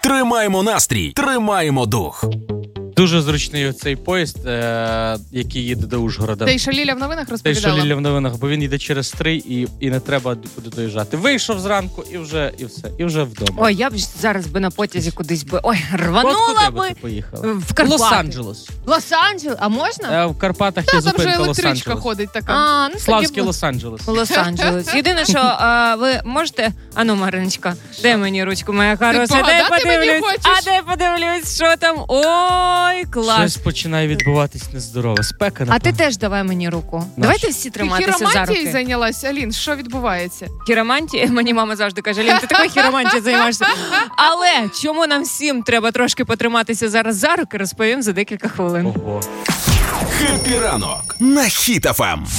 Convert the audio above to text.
Тримаємо настрій, тримаємо дух. Дуже зручний оцей поїзд, який їде до Ужгорода. Те, що Ліля в новинах розповідала? Те, що Ліля в новинах, бо він їде через Стрий і не треба куди доїжджати. Вийшов зранку і все, і вже вдома. Ой, я б зараз би на потязі кудись би. Ой, рванула би. Ти поїхала? В Карпати. Лос-Анджелес. Лос-Анджелес? А можна? В Карпатах є Там же зупинка електричка Лос-Анджелес. ходить така. А, ну Славський тоді Лос-Анджелес. Лос-Анджелес. Єдине, що ви можете... Ану, Мариночка, дай мені ручку, моя хороша. Дай погадати мені подивлюсь. хочеш? Дай подивлюсь, що там. Ой, клас. Щось починає відбуватись нездорове. Спека, А напевно. ти теж давай мені руку. Давайте всі Ти триматися за хіромантією руки. зайнялась, Алін? Що відбувається? Хіромантії? Мені мама завжди каже, Лін, ти такою хіромантією займаєшся. Але чому нам всім треба трошки потриматися зараз за руки, розповім за декілька хвилин. Ого. Хеппі ранок на Хіт FM.